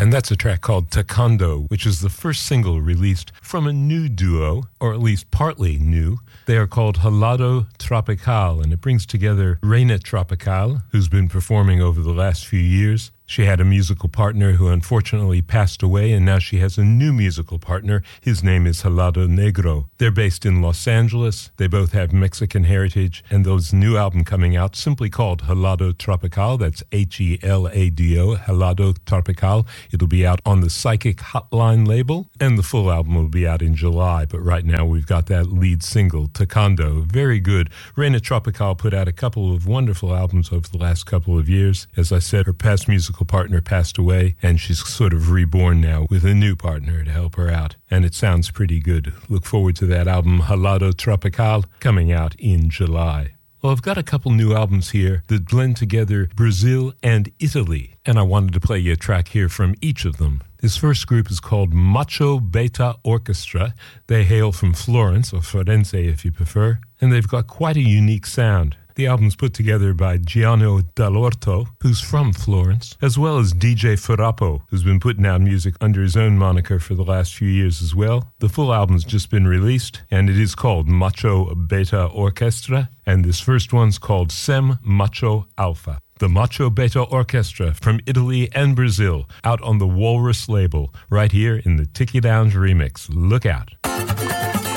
And that's a track called Taekwondo, which is the first single released from a new duo, or at least partly new. They are called Helado Tropical, and it brings together Reina Tropical, who's been performing over the last few years. She had a musical partner who unfortunately passed away, and now she has a new musical partner. His name is Helado Negro. They're based in Los Angeles. They both have Mexican heritage, and there's a new album coming out simply called Helado Tropical. That's Helado, Helado Tropical. It'll be out on the Psychic Hotline label, and the full album will be out in July. But right now we've got that lead single, Taekwondo. Very good. Reina Tropical put out a couple of wonderful albums over the last couple of years. As I said, her past musical partner passed away, and she's sort of reborn now with a new partner to help her out. And it sounds pretty good. Look forward to that album, Helado Tropical, coming out in July. Well, I've got a couple new albums here that blend together Brazil and Italy, and I wanted to play you a track here from each of them. This first group is called Macho Beta Orchestra. They hail from Florence, or Firenze if you prefer, and they've got quite a unique sound. The album's put together by Gianno Dall'Orto, who's from Florence, as well as DJ Ferrapo, who's been putting out music under his own moniker for the last few years as well. The full album's just been released, and it is called Macho Beta Orchestra, and this first one's called Sem Macho Alpha. The Macho Beta Orchestra from Italy and Brazil, out on the Walrus label, right here in the Tiki Lounge remix. Look out.